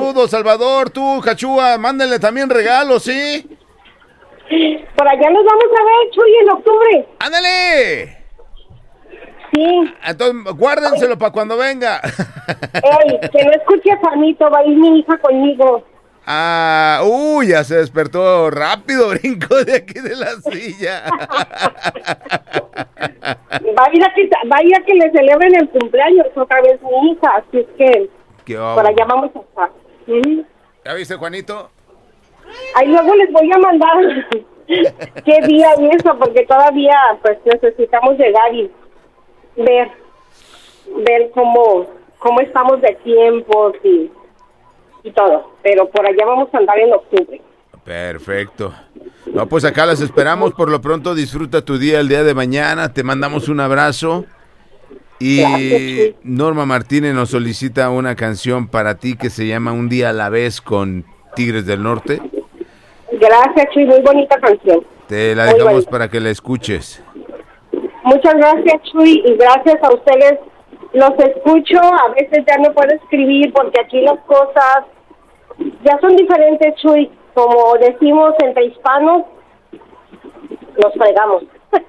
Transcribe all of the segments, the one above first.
saludos, Salvador, tú, Cachúa, mándenle también regalos, ¿sí? Por allá nos vamos a ver, Chuy, en octubre. ¡Ándale! Sí. Entonces, guárdenselo para cuando venga. Ey, que no escuche a Juanito, va a ir mi hija conmigo. Ya se despertó rápido, brincó de aquí de la silla. Va a ir a que le celebren el cumpleaños otra vez mi hija, así es que por allá vamos a estar. ¿Ya viste, Juanito? Ahí luego les voy a mandar qué día y eso, porque todavía pues necesitamos llegar y ver cómo estamos de tiempos y todo, pero por allá vamos a andar en octubre. Perfecto. No, pues acá las esperamos. Por lo pronto disfruta tu día el día de mañana. Te mandamos un abrazo. Y gracias, Norma Martínez nos solicita una canción para ti que se llama Un día a la vez con Tigres del Norte. Gracias, Chuy, muy bonita canción. Te la dejamos para que la escuches. Muchas gracias, Chuy, y gracias a ustedes. Los escucho, a veces ya no puedo escribir porque aquí las cosas ya son diferentes, Chuy. Como decimos entre hispanos, nos fregamos.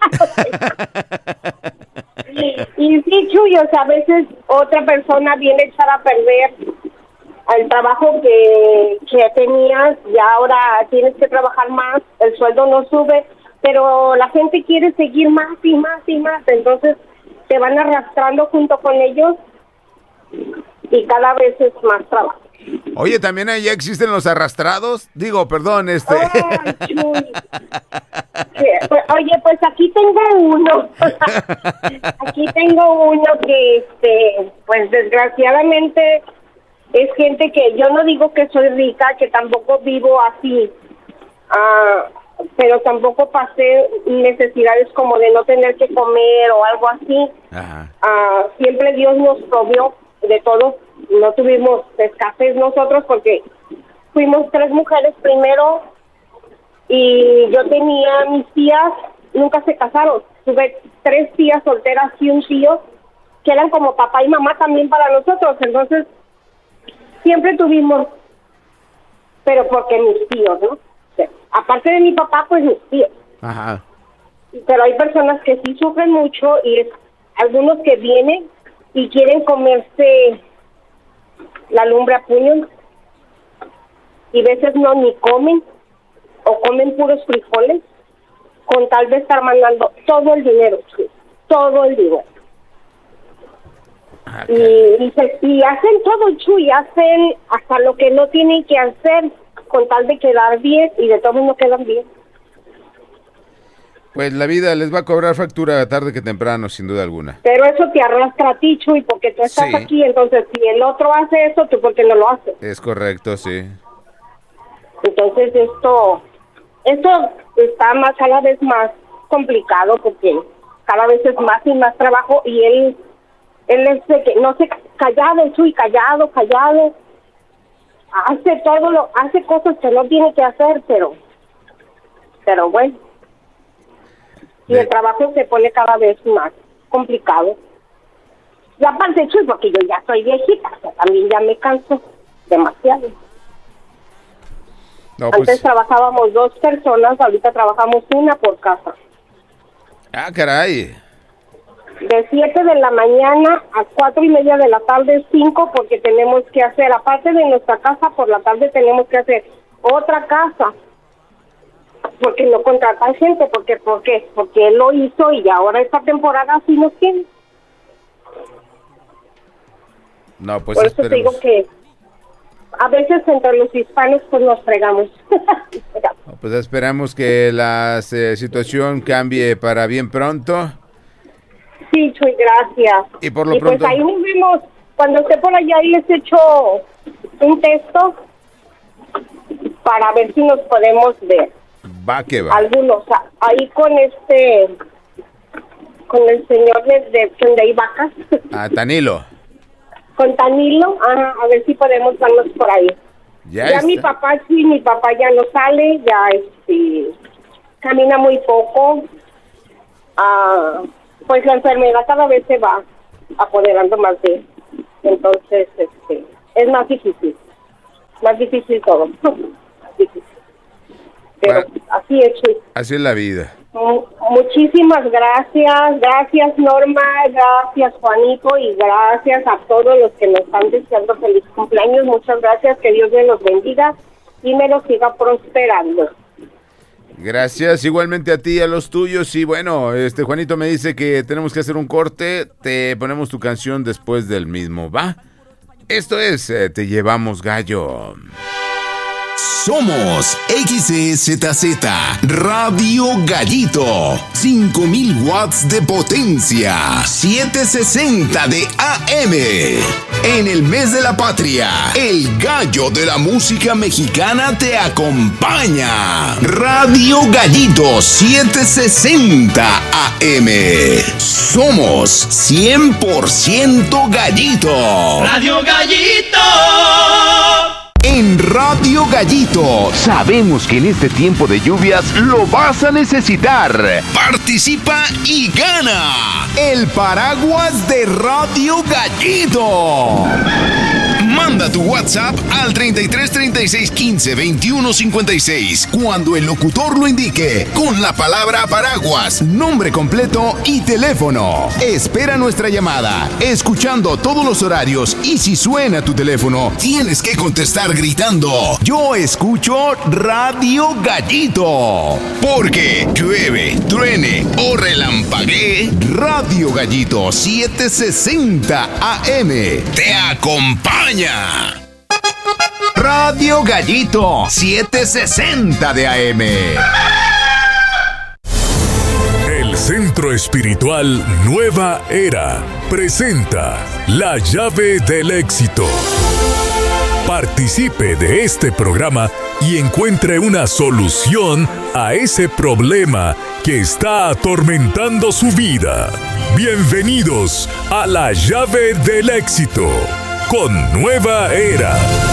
Y sí, Chuy, o sea, a veces otra persona viene a echar a perder el trabajo que tenías y ahora tienes que trabajar más, el sueldo no sube, pero la gente quiere seguir más y más y más, entonces te van arrastrando junto con ellos y cada vez es más trabajo. Oye, ¿también allá existen los arrastrados? Digo, perdón, Ay, Chuy. Oye, pues aquí tengo uno. Aquí tengo uno que, pues desgraciadamente es gente que yo no digo que soy rica, que tampoco vivo así, pero tampoco pasé necesidades como de no tener que comer o algo así. Siempre Dios nos provió de todo. No tuvimos escasez nosotros porque fuimos 3 mujeres primero y yo tenía mis tías, nunca se casaron. Tuve 3 tías solteras y un tío que eran como papá y mamá también para nosotros. Entonces siempre tuvimos, pero porque mis tíos, ¿no? Aparte de mi papá, pues mis tíos. Ajá. Pero hay personas que sí sufren mucho y es algunos que vienen y quieren comerse la lumbre a puños y veces no ni comen o comen puros frijoles con tal de estar mandando todo el dinero, todo el dinero. Y hacen todo, Chuy, hacen hasta lo que no tienen que hacer con tal de quedar bien y de todos no quedan bien. Pues la vida les va a cobrar factura tarde que temprano, sin duda alguna. Pero eso te arrastra a ti, Chuy, porque tú estás aquí, entonces si el otro hace eso, ¿tú por qué no lo haces? Es correcto, sí. Entonces esto está más cada vez más complicado porque cada vez es más y más trabajo y él es de que no se callado, Chuy, callado, hace cosas que no tiene que hacer, pero bueno. Y el trabajo se pone cada vez más complicado. Y aparte, Chuy, porque yo ya soy viejita, o sea, también ya me canso demasiado. No, Antes trabajábamos 2 personas, ahorita trabajamos 1 por casa. Ah, caray. De 7 de la mañana a 4:30 de la tarde, 5, porque tenemos que hacer, aparte de nuestra casa, por la tarde tenemos que hacer otra casa. Porque no contratan gente, ¿por qué? Porque él lo hizo y ahora esta temporada así nos tiene. No, pues por eso te digo que a veces entre los hispanos pues nos fregamos. No, pues esperamos que la situación cambie para bien pronto. Sí, Chuy, gracias. Y por lo pronto, pues ahí nos vemos. Cuando esté por allá y les echo un texto para ver si nos podemos ver. Va que va. Algunos, ahí con el señor de donde hay vacas. Tanilo. Con Tanilo, a ver si podemos vernos por ahí. Ya mi papá ya no sale, ya camina muy poco. Pues la enfermedad cada vez se va apoderando más de él. Entonces, es más difícil. más difícil todo. Difícil. Pero así es, Chuy. Así es la vida. Muchísimas gracias Norma, gracias Juanito y gracias a todos los que nos están deseando feliz cumpleaños. Muchas gracias, que Dios me los bendiga y me los siga prosperando. Gracias, igualmente a ti y a los tuyos. Y bueno, Juanito me dice que tenemos que hacer un corte, te ponemos tu canción después del mismo, ¿va? Esto es Te Llevamos Gallo. Somos XZZ Radio Gallito, 5000 watts de potencia, 760 de AM. En el mes de la patria, el gallo de la música mexicana te acompaña. Radio Gallito 760 AM. Somos 100% gallito. Radio Gallito. En Radio Gallito sabemos que en este tiempo de lluvias lo vas a necesitar. Participa y gana el paraguas de Radio Gallito. Manda tu WhatsApp al 33 36 15 21 56 cuando el locutor lo indique con la palabra paraguas, nombre completo y teléfono. Espera nuestra llamada, escuchando todos los horarios, y si suena tu teléfono, tienes que contestar gritando: yo escucho Radio Gallito. Porque llueve, truene o relampaguee, Radio Gallito 760 AM te acompaña. Radio Gallito 760 de AM. El Centro Espiritual Nueva Era presenta La Llave del Éxito. Participe de este programa y encuentre una solución a ese problema que está atormentando su vida. Bienvenidos a La Llave del Éxito con Nueva Era.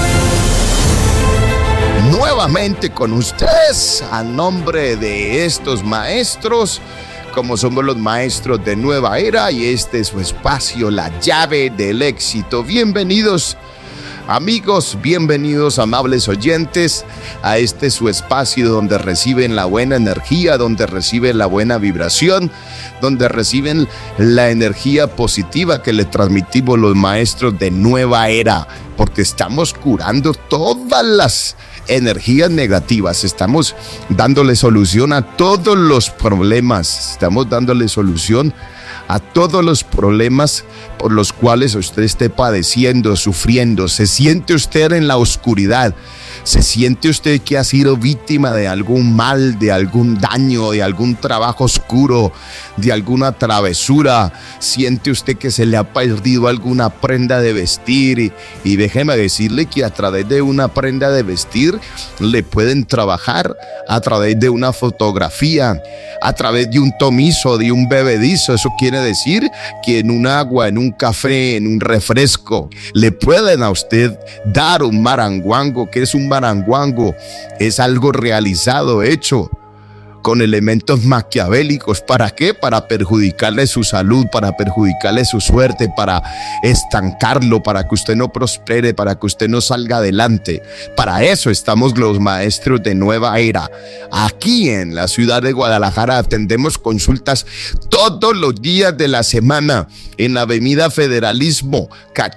Nuevamente con ustedes, a nombre de estos maestros, como somos los maestros de Nueva Era, y este es su espacio, La Llave del Éxito. Bienvenidos, amigos, bienvenidos, amables oyentes, a este su espacio donde reciben la buena energía, donde reciben la buena vibración, donde reciben la energía positiva que le transmitimos los maestros de Nueva Era, porque estamos curando todas las energías negativas, estamos dándole solución a todos los problemas, estamos dándole solución a todos los problemas por los cuales usted esté padeciendo, sufriendo. Se siente usted en la oscuridad, se siente usted que ha sido víctima de algún mal, de algún daño, de algún trabajo oscuro, de alguna travesura, siente usted que se le ha perdido alguna prenda de vestir, y déjeme decirle que a través de una prenda de vestir le pueden trabajar, a través de una fotografía, a través de un tomizo, de un bebedizo. Eso quiere decir que en un agua, en un café, en un refresco, le pueden a usted dar un maranguango. ¿Qué es un maranguango? Es algo realizado, hecho con elementos maquiavélicos. ¿Para qué? Para perjudicarle su salud, para perjudicarle su suerte, para estancarlo, para que usted no prospere, para que usted no salga adelante. Para eso estamos los maestros de Nueva Era. Aquí en la ciudad de Guadalajara atendemos consultas todos los días de la semana en la Avenida Federalismo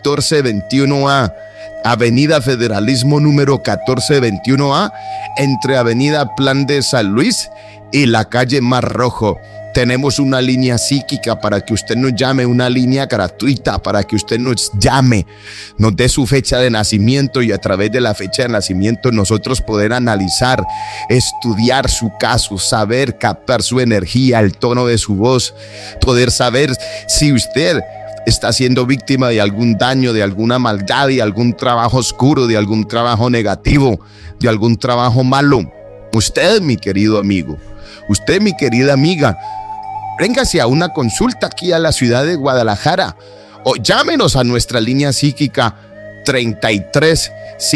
1421A. Avenida Federalismo número 1421A, entre Avenida Plan de San Luis y la calle Mar Rojo. Tenemos una línea psíquica para que usted nos llame, una línea gratuita para que usted nos llame, nos dé su fecha de nacimiento, y a través de la fecha de nacimiento nosotros poder analizar, estudiar su caso, saber captar su energía, el tono de su voz, poder saber si usted está siendo víctima de algún daño, de alguna maldad, de algún trabajo oscuro, de algún trabajo negativo, de algún trabajo malo. Usted, mi querido amigo, usted, mi querida amiga, véngase a una consulta aquí a la ciudad de Guadalajara, o llámenos a nuestra línea psíquica 33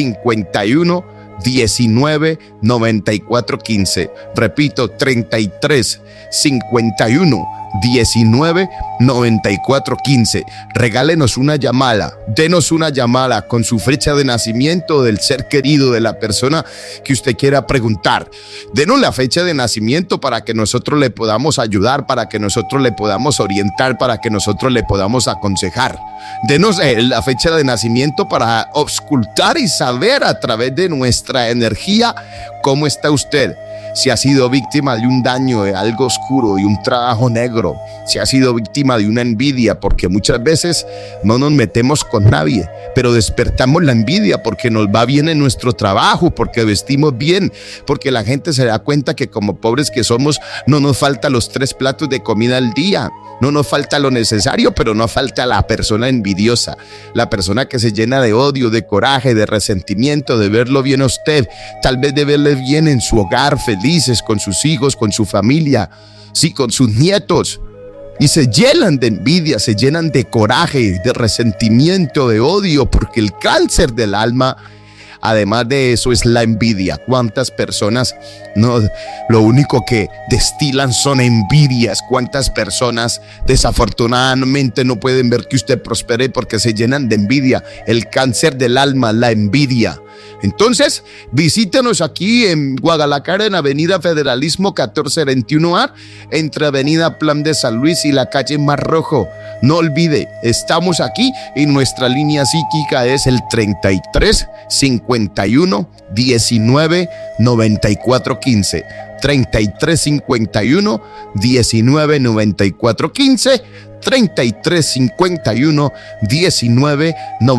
51 19 94 15. Repito, 33 51 199415. Regálenos una llamada, denos una llamada con su fecha de nacimiento del ser querido de la persona que usted quiera preguntar. Denos la fecha de nacimiento para que nosotros le podamos ayudar, para que nosotros le podamos orientar, para que nosotros le podamos aconsejar. Denos la fecha de nacimiento para auscultar y saber a través de nuestra energía cómo está usted. Si ha sido víctima de un daño, de algo oscuro, de un trabajo negro, si ha sido víctima de una envidia, porque muchas veces no nos metemos con nadie, pero despertamos la envidia porque nos va bien en nuestro trabajo, porque vestimos bien, porque la gente se da cuenta que como pobres que somos, no nos falta los 3 platos de comida al día. No nos falta lo necesario, pero no falta la persona envidiosa, la persona que se llena de odio, de coraje, de resentimiento, de verlo bien a usted, tal vez de verle bien en su hogar, felices con sus hijos, con su familia, sí, con sus nietos. Y se llenan de envidia, se llenan de coraje, de resentimiento, de odio, porque el cáncer del alma, además de eso, es la envidia. ¿Cuántas personas no, lo único que destilan son envidias? ¿Cuántas personas desafortunadamente no pueden ver que usted prospere porque se llenan de envidia? El cáncer del alma, la envidia. Entonces, visítenos aquí en Guadalajara, en Avenida Federalismo 1421A, entre Avenida Plan de San Luis y la calle Mar Rojo. No olvide, estamos aquí y nuestra línea psíquica es el 33 51 19 94 15. 33 51 19 94 15. 33 51 19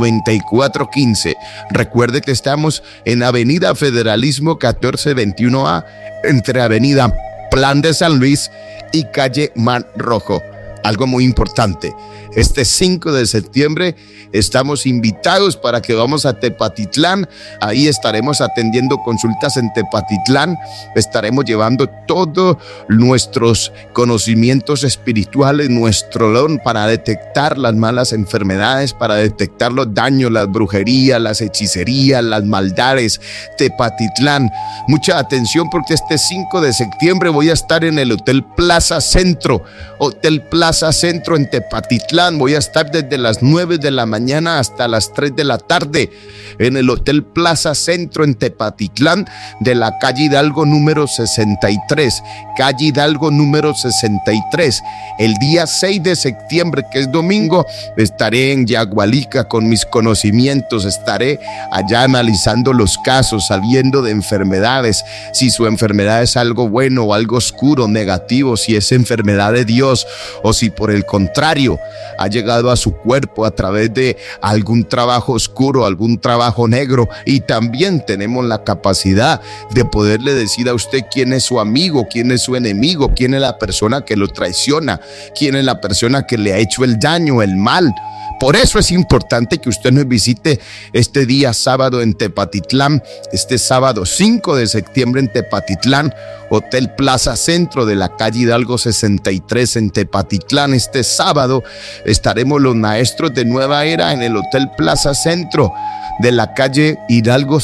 94 15. Recuerde que estamos en Avenida Federalismo 1421A, entre Avenida Plan de San Luis y calle Mar Rojo. Algo muy importante, este 5 de septiembre estamos invitados para que vamos a Tepatitlán. Ahí estaremos atendiendo consultas en Tepatitlán. Estaremos llevando todos nuestros conocimientos espirituales, nuestro don para detectar las malas enfermedades, para detectar los daños, las brujerías, las hechicerías, las maldades. Tepatitlán, mucha atención porque este 5 de septiembre voy a estar en el Hotel Plaza Centro. Hotel Plaza Centro en Tepatitlán. Voy a estar desde las 9 de la mañana hasta las 3 de la tarde en el Hotel Plaza Centro en Tepatitlán, de la calle Hidalgo número 63. Calle Hidalgo número 63. El día 6 de septiembre, que es domingo, estaré en Yagualica con mis conocimientos. Estaré allá analizando los casos, sabiendo de enfermedades, si su enfermedad es algo bueno o algo oscuro, negativo, si es enfermedad de Dios o si por el contrario ha llegado a su cuerpo a través de algún trabajo oscuro, algún trabajo negro. Y también tenemos la capacidad de poderle decir a usted quién es su amigo, quién es su enemigo, quién es la persona que lo traiciona, quién es la persona que le ha hecho el daño, el mal. Por eso es importante que usted nos visite este día sábado en Tepatitlán, este sábado 5 de septiembre en Tepatitlán, Hotel Plaza Centro de la calle Hidalgo 63 en Tepatitlán. Este sábado estaremos los maestros de Nueva Era en el Hotel Plaza Centro de la calle Hidalgo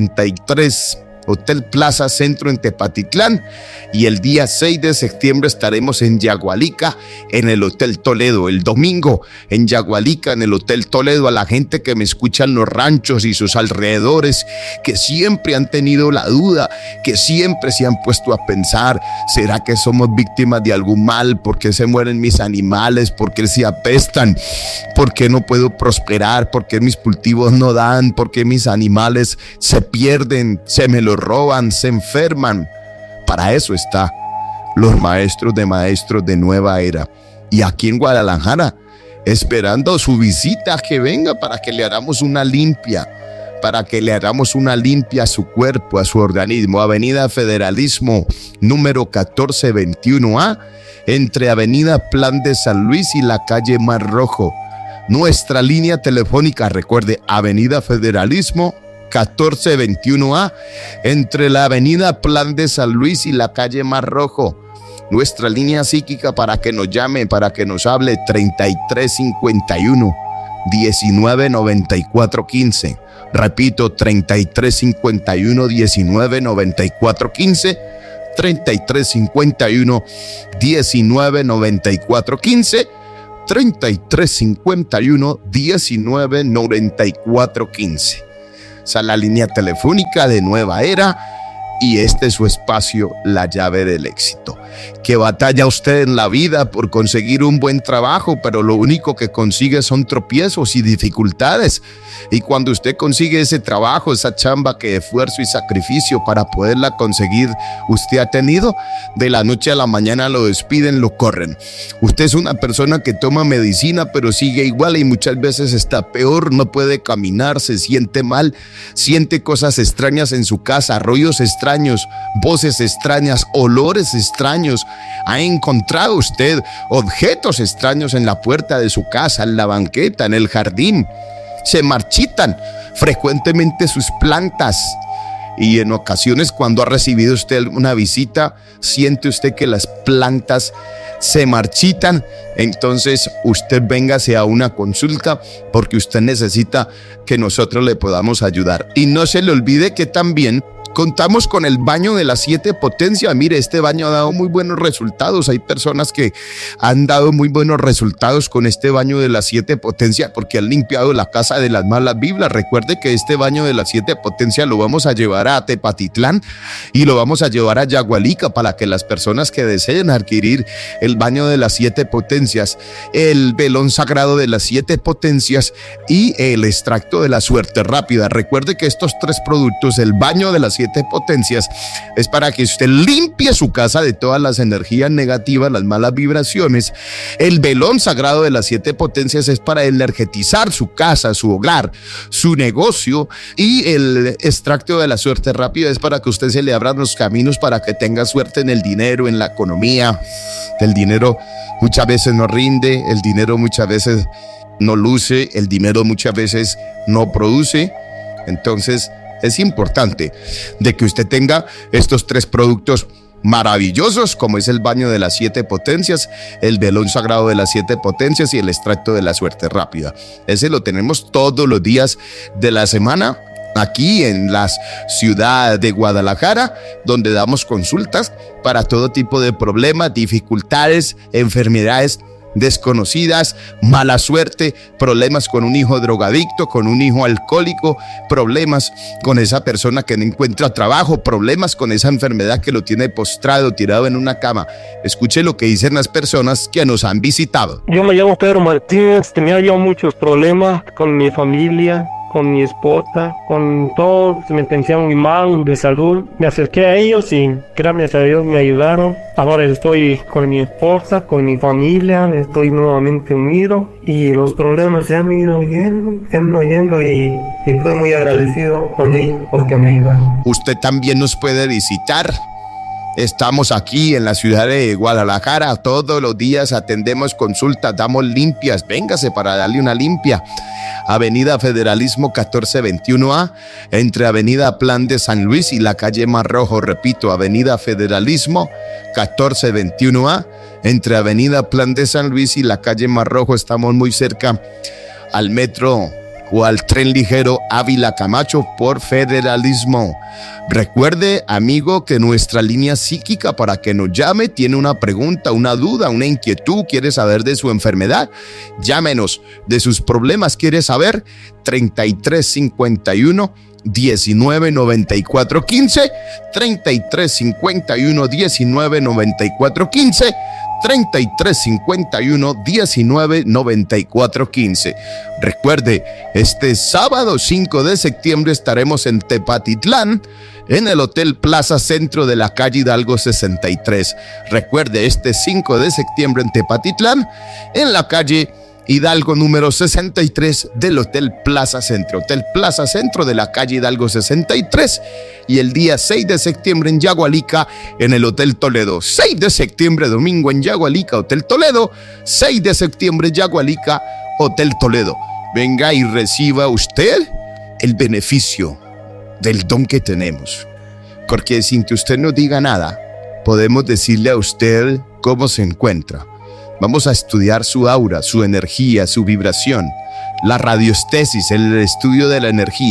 63. Hotel Plaza Centro en Tepatitlán, y el día 6 de septiembre estaremos en Yagualica en el Hotel Toledo. El domingo en Yagualica en el Hotel Toledo. A la gente que me escucha en los ranchos y sus alrededores, que siempre han tenido la duda, que siempre se han puesto a pensar, ¿será que somos víctimas de algún mal? ¿Por qué se mueren mis animales? ¿Por qué se apestan? ¿Por qué no puedo prosperar? ¿Por qué mis cultivos no dan? ¿Por qué mis animales se pierden? Se me los roban, se enferman. Para eso está los maestros de Nueva Era. Y aquí en Guadalajara, esperando su visita, que venga para que le hagamos una limpia, a su cuerpo, a su organismo. Avenida Federalismo número 1421A, entre Avenida Plan de San Luis y la calle Mar Rojo. Nuestra línea telefónica, recuerde, Avenida Federalismo 1421A, entre la Avenida Plan de San Luis y la calle Mar Rojo. Nuestra línea psíquica para que nos llame, para que nos hable, 3351 1994 15. Repito, 3351 1994 15. 3351 1994 15, 3351 1994 15. Esa es la línea telefónica de Nueva Era y este es su espacio, La Llave del Éxito. Que batalla usted en la vida por conseguir un buen trabajo, pero lo único que consigue son tropiezos y dificultades. Y cuando usted consigue ese trabajo, esa chamba que esfuerzo y sacrificio para poderla conseguir usted ha tenido, de la noche a la mañana lo despiden, lo corren. Usted es una persona que toma medicina, pero sigue igual y muchas veces está peor, no puede caminar, se siente mal, siente cosas extrañas en su casa, ruidos extraños, voces extrañas, olores extraños. ¿Ha encontrado usted objetos extraños en la puerta de su casa, en la banqueta, en el jardín? Se marchitan frecuentemente sus plantas y en ocasiones cuando ha recibido usted una visita, siente usted que las plantas se marchitan. Entonces usted véngase a una consulta porque usted necesita que nosotros le podamos ayudar. Y no se le olvide que también contamos con el baño de las 7 potencias. Mire, este baño ha dado muy buenos resultados. Hay personas que han dado muy buenos resultados con este baño de las 7 potencias porque han limpiado la casa de las malas vibras. Recuerde que este baño de las 7 potencias lo vamos a llevar a Tepatitlán y lo vamos a llevar a Yagualica para que las personas que deseen adquirir el baño de las 7 potencias, el velón sagrado de las 7 potencias y el extracto de la suerte rápida. Recuerde que estos 3 productos, el baño de las 7 potencias, es para que usted limpie su casa de todas las energías negativas, las malas vibraciones. El velón sagrado de las 7 potencias es para energetizar su casa, su hogar, su negocio, y el extracto de la suerte rápida es para que usted se le abran los caminos para que tenga suerte en el dinero, en la economía. El dinero muchas veces no rinde, el dinero muchas veces no luce, el dinero muchas veces no produce. Entonces es importante de que usted tenga estos 3 productos maravillosos, como es el baño de las 7 potencias, el velón sagrado de las 7 potencias y el extracto de la suerte rápida. Ese lo tenemos todos los días de la semana aquí en la ciudad de Guadalajara, donde damos consultas para todo tipo de problemas, dificultades, enfermedades desconocidas, mala suerte, problemas con un hijo drogadicto, con un hijo alcohólico, problemas con esa persona que no encuentra trabajo, problemas con esa enfermedad que lo tiene postrado, tirado en una cama. Escuche lo que dicen las personas que nos han visitado. Yo me llamo Pedro Martínez, tenía yo muchos problemas con mi familia, con mi esposa, con todo, me sentía muy mal de salud. Me acerqué a ellos y gracias a Dios me ayudaron. Ahora estoy con mi esposa, con mi familia, estoy nuevamente unido y los problemas se han ido yendo y estoy muy agradecido por ellos porque me ayudaron. Usted también nos puede visitar. Estamos aquí en la ciudad de Guadalajara, todos los días atendemos consultas, damos limpias, véngase para darle una limpia. Avenida Federalismo 1421A, entre Avenida Plan de San Luis y la calle Mar Rojo. Repito, Avenida Federalismo 1421A, entre Avenida Plan de San Luis y la calle Mar Rojo. Estamos muy cerca al metro o al tren ligero Ávila Camacho por Federalismo. Recuerde, amigo, que nuestra línea psíquica para que nos llame tiene una pregunta, una duda, una inquietud, quiere saber de su enfermedad, llámenos. De sus problemas quiere saber, 3351 1994 15, 3351 1994 15, 3351 1994 15. Recuerde, este sábado 5 de septiembre estaremos en Tepatitlán, en el Hotel Plaza Centro de la calle Hidalgo 63. Recuerde, este 5 de septiembre en Tepatitlán, en la calle Hidalgo número 63 del Hotel Plaza Centro. Hotel Plaza Centro de la calle Hidalgo 63. Y el día 6 de septiembre en Yagualica, en el Hotel Toledo. 6 de septiembre, domingo en Yagualica, Hotel Toledo. 6 de septiembre, Yagualica, Hotel Toledo. Venga y reciba usted el beneficio del don que tenemos. Porque sin que usted nos diga nada, podemos decirle a usted cómo se encuentra. Vamos a estudiar su aura, su energía, su vibración, la radioestesis, el estudio de la energía.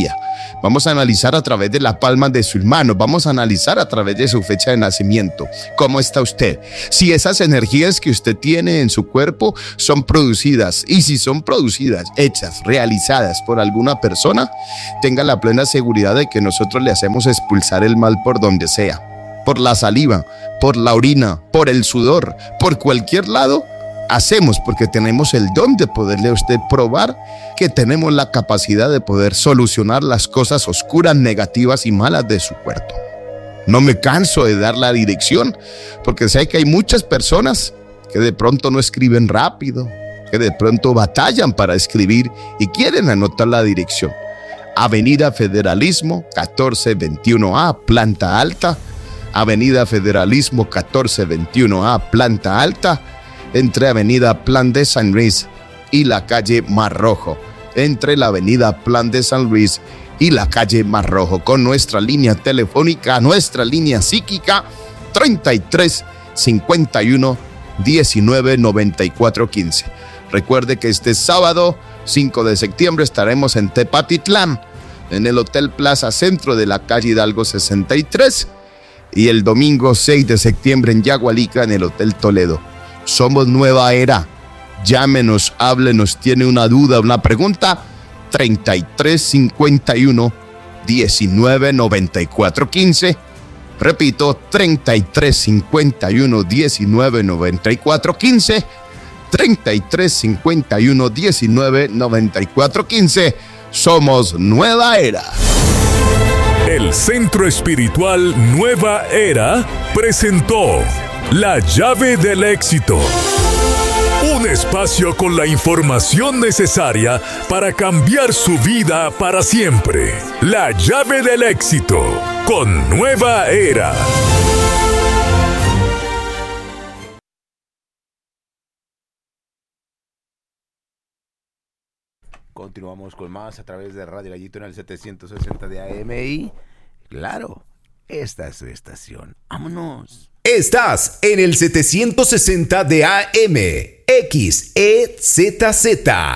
Vamos a analizar a través de la palma de sus manos. Vamos a analizar a través de su fecha de nacimiento. ¿Cómo está usted? Si esas energías que usted tiene en su cuerpo son producidas, y si son producidas, hechas, realizadas por alguna persona, tenga la plena seguridad de que nosotros le hacemos expulsar el mal por donde sea. Por la saliva, por la orina, por el sudor, por cualquier lado, hacemos, porque tenemos el don de poderle a usted probar que tenemos la capacidad de poder solucionar las cosas oscuras, negativas y malas de su cuerpo. No me canso de dar la dirección, porque sé que hay muchas personas que de pronto no escriben rápido, que de pronto batallan para escribir y quieren anotar la dirección. Avenida Federalismo 1421A, planta alta. Avenida Federalismo 1421A, planta alta, entre Avenida Plan de San Luis y la calle Mar Rojo. Entre la Avenida Plan de San Luis y la calle Mar Rojo, con nuestra línea telefónica, nuestra línea psíquica 33 51 19 94 15. Recuerde que este sábado 5 de septiembre estaremos en Tepatitlán, en el Hotel Plaza Centro de la calle Hidalgo 63, y el domingo 6 de septiembre en Yagualica, en el Hotel Toledo. Somos Nueva Era. Llámenos, háblenos, tiene una duda, una pregunta, 33 51 19 94 15. Repito, 33 51 19 94 15. 33 51 19 94 15. Somos Nueva Era. El Centro Espiritual Nueva Era presentó La Llave del Éxito. Un espacio con la información necesaria para cambiar su vida para siempre. La Llave del Éxito con Nueva Era. Continuamos con más a través de Radio Gallito en el 760 de AM y, claro, esta es su estación. ¡Vámonos! Estás en el 760 de AM, XEZZ.